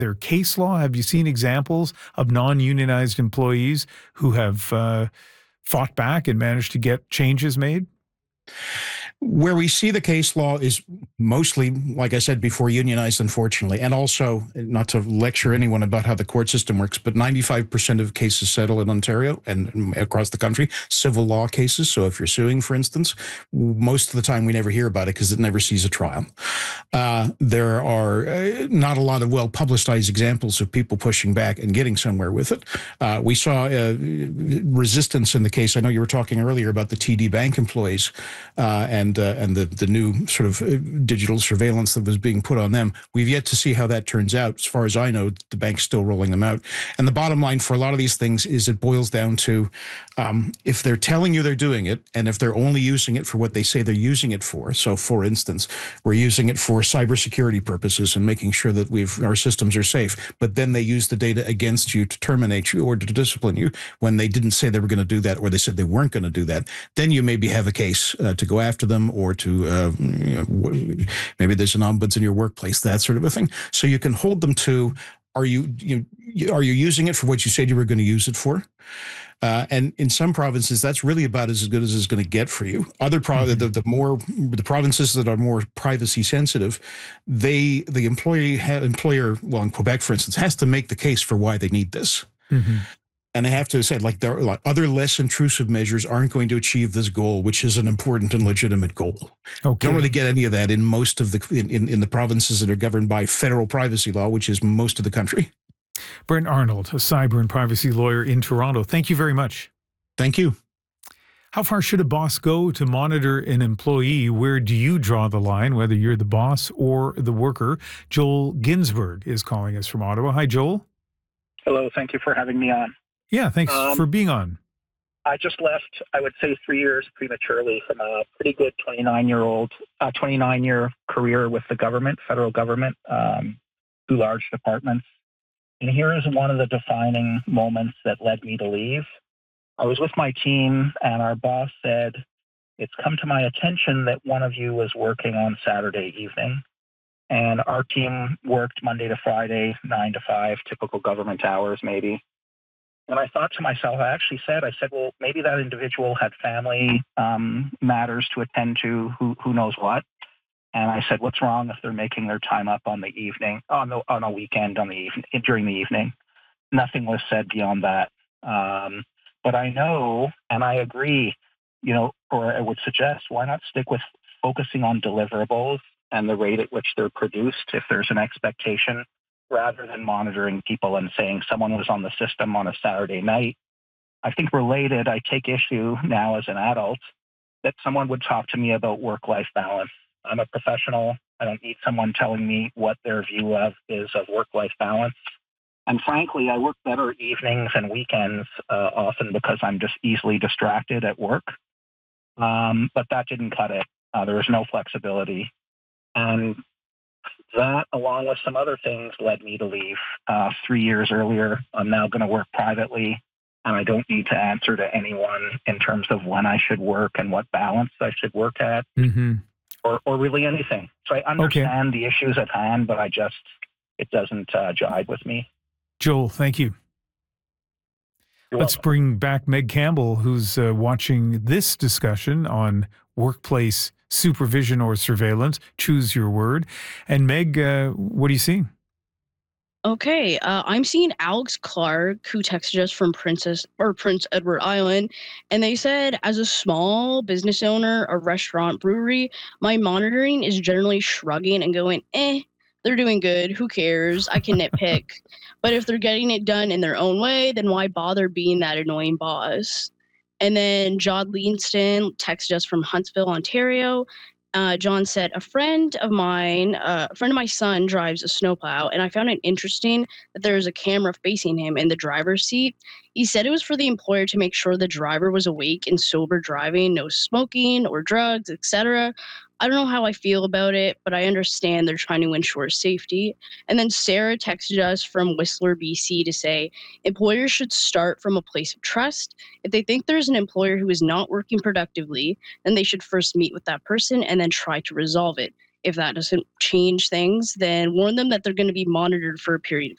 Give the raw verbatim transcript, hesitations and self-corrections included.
there case law? Have you seen examples of non-unionized employees who have uh, fought back and managed to get changes made? Where we see the case law is mostly, like I said before, unionized, unfortunately. And also, not to lecture anyone about how the court system works, but ninety-five percent of cases settle in Ontario and across the country, civil law cases. So if you're suing, for instance, most of the time we never hear about it because it never sees a trial. Uh, there are uh, not a lot of well-publicized examples of people pushing back and getting somewhere with it. Uh, we saw uh, resistance in the case. I know you were talking earlier about the T D Bank employees uh, and uh, and the, the new sort of digital surveillance that was being put on them. We've yet to see how that turns out. As far as I know, the bank's still rolling them out. And the bottom line for a lot of these things is it boils down to um, if they're telling you they're doing it, and if they're only using it for what they say they're using it for. So, for instance, we're using it for cybersecurity purposes and making sure that we've our systems are safe, but then they use the data against you to terminate you or to discipline you when they didn't say they were going to do that, or they said they weren't going to do that. Then you maybe have a case uh, to go after them, or to uh, you know, maybe there's an ombuds in your workplace, that sort of a thing. So you can hold them to, are you, you are you using it for what you said you were going to use it for? Uh, and in some provinces, that's really about as good as it's going to get for you. Other pro- mm-hmm. the, the more the provinces that are more privacy sensitive, they the employee ha- employer, well, in Quebec, for instance, has to make the case for why they need this. Mm-hmm. And I have to say, like, there are like other less intrusive measures aren't going to achieve this goal, which is an important and legitimate goal. Okay. Don't really get any of that in most of the in, in, in the provinces that are governed by federal privacy law, which is most of the country. Brent Arnold, a cyber and privacy lawyer in Toronto. Thank you very much. Thank you. How far should a boss go to monitor an employee? Where do you draw the line, whether you're the boss or the worker? Joel Ginsberg is calling us from Ottawa. Hi, Joel. Hello. Thank you for having me on. Yeah, thanks um, for being on. I just left, I would say, three years prematurely from a pretty good twenty-nine-year-old, uh, twenty-nine-year career with the government, federal government, um, two large departments. And here is one of the defining moments that led me to leave. I was with my team, and our boss said, "It's come to my attention that one of you was working on Saturday evening." And our team worked Monday to Friday, nine to five, typical government hours maybe. And I thought to myself, I actually said, I said, well, maybe that individual had family um, matters to attend to, who who knows what. And I said, what's wrong if they're making their time up on the evening, on the on a weekend, on the evening, during the evening? Nothing was said beyond that. Um, but I know, and I agree, you know, or I would suggest, why not stick with focusing on deliverables and the rate at which they're produced if there's an expectation, rather than monitoring people and saying someone was on the system on a Saturday night. I think related, I take issue now as an adult that someone would talk to me about work-life balance. I'm a professional. I don't need someone telling me what their view of is of work-life balance. And frankly, I work better evenings and weekends uh, often because I'm just easily distracted at work. Um, but that didn't cut it. Uh, there was no flexibility. And that, along with some other things, led me to leave uh, three years earlier. I'm now going to work privately, and I don't need to answer to anyone in terms of when I should work and what balance I should work at, mm-hmm. or, or really anything. So I understand okay. the issues at hand, but I just, it doesn't uh, jive with me. Joel, thank you. You're Let's welcome. bring back Meg Campbell, who's uh, watching this discussion on workplace supervision or surveillance. Choose your word. And Meg, uh, what are you seeing? Okay, uh, I'm seeing Alex Clark, who texted us from Princess or Prince Edward Island, and they said, as a small business owner, a restaurant, brewery, my monitoring is generally shrugging and going, eh, they're doing good. Who cares? I can nitpick. But if they're getting it done in their own way, then why bother being that annoying boss? And then John Leanston texted us from Huntsville, Ontario. Uh, John said, a friend of mine, uh, a friend of my son drives a snowplow, and I found it interesting that there was a camera facing him in the driver's seat. He said it was for the employer to make sure the driver was awake and sober driving, no smoking or drugs, et cetera. I don't know how I feel about it, but I understand they're trying to ensure safety. And then Sarah texted us from Whistler, B C to say, employers should start from a place of trust. If they think there's an employer who is not working productively, then they should first meet with that person and then try to resolve it. If that doesn't change things, then warn them that they're going to be monitored for a period of